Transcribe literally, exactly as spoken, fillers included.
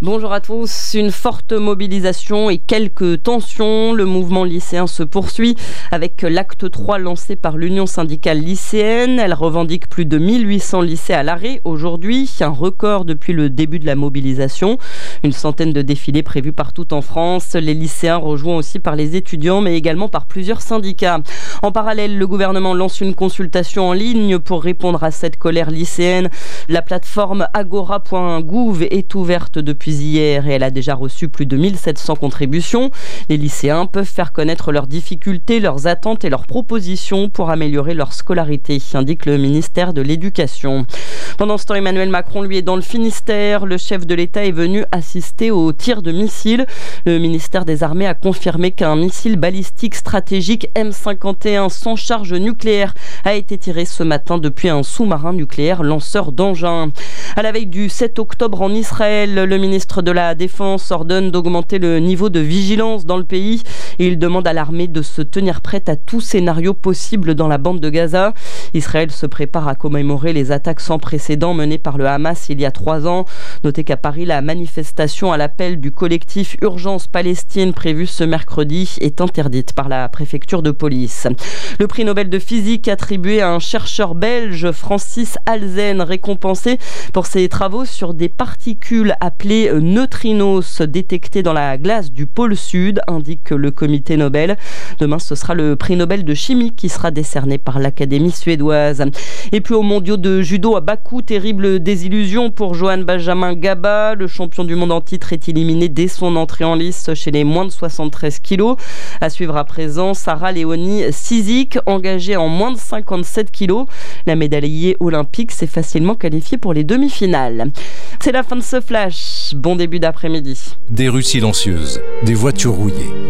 Bonjour à tous. Une forte mobilisation et quelques tensions. Le mouvement lycéen se poursuit avec l'acte trois lancé par l'Union syndicale lycéenne. Elle revendique plus de mille huit cents lycées à l'arrêt aujourd'hui, un record depuis le début de la mobilisation. Une centaine de défilés prévus partout en France. Les lycéens rejoints aussi par les étudiants, mais également par plusieurs syndicats. En parallèle, le gouvernement lance une consultation en ligne pour répondre à cette colère lycéenne. La plateforme agora point gouv est ouverte depuis hier et elle a déjà reçu plus de mille sept cents contributions. Les lycéens peuvent faire connaître leurs difficultés, leurs attentes et leurs propositions pour améliorer leur scolarité, indique le ministère de l'Éducation. Pendant ce temps, Emmanuel Macron, lui, est dans le Finistère. Le chef de l'État est venu assister au tir de missiles. Le ministère des Armées a confirmé qu'un missile balistique stratégique M cinquante et un sans charge nucléaire a été tiré ce matin depuis un sous-marin nucléaire lanceur d'engins. À la veille du sept octobre en Israël, le ministre de la Défense ordonne d'augmenter le niveau de vigilance dans le pays et il demande à l'armée de se tenir prête à tout scénario possible dans la bande de Gaza. Israël se prépare à commémorer les attaques sans précédent menées par le Hamas il y a trois ans. Notez qu'à Paris, la manifestation à l'appel du collectif Urgence Palestine prévue ce mercredi est interdite par la préfecture de police. Le prix Nobel de physique attribué à un chercheur belge, Francis Halzen, récompensé pour ses travaux sur des particules appelées neutrinos détectés dans la glace du pôle sud, indique le comité Nobel. Demain, ce sera le prix Nobel de chimie qui sera décerné par l'Académie suédoise. Et puis aux mondiaux de judo à Bakou, terrible désillusion pour Johan Benjamin Gaba. Le champion du monde en titre est éliminé dès son entrée en lice chez les moins de soixante-treize kilos. À suivre à présent, Sarah Léonie Cizic, engagée en moins de cinquante-sept kilos. La médaillée olympique s'est facilement qualifiée pour les demi-finales. C'est la fin de ce flash. Bon début d'après-midi. Des rues silencieuses, des voitures rouillées.